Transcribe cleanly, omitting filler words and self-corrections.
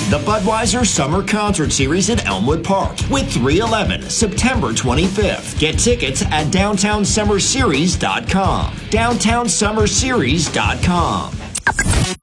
the Budweiser Summer Concert Series at Elmwood Park with 311, September 25th. Get tickets at downtownsummerseries.com. downtownsummerseries.com.